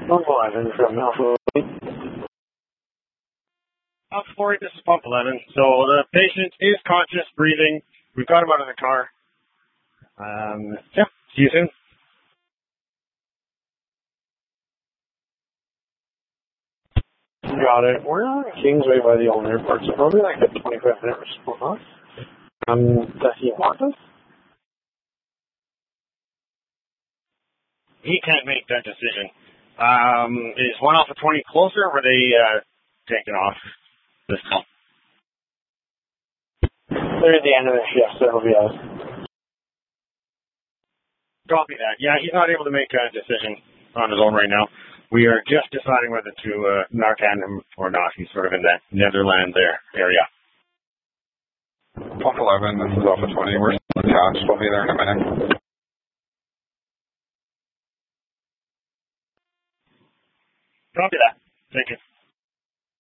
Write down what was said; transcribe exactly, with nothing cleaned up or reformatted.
Pump eleven from Alpha. Alpha four, this is Pump eleven. So the patient is conscious, breathing. We've got him out of the car. Um, yeah, see you soon. Got it. We're on Kingsway by the old airport, so probably like a twenty-five minute response. Um, does he want us? He can't make that decision. Um, is one Alpha twenty closer, or were they uh, taking off this call? They're at the end of the shift, so it'll be us. Copy that. Yeah, he's not able to make a decision on his own right now. We are just deciding whether to uh, Narcan him or not. He's sort of in that Netherlands there area. Pump eleven, this is Alpha twenty. We're still attached. We'll be there in a minute. Copy that. Thank you.